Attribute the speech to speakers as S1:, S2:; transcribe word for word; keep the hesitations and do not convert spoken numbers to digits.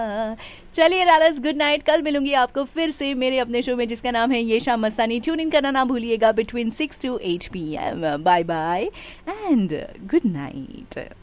S1: चलिए रारस, good night. कल मिलूंगी आपको फिर से मेरे अपने शो में जिसका नाम है ये शाम मस्तानी। ट्यून इन करना ना भूलिएगा between six to eight P M. Bye bye and good night.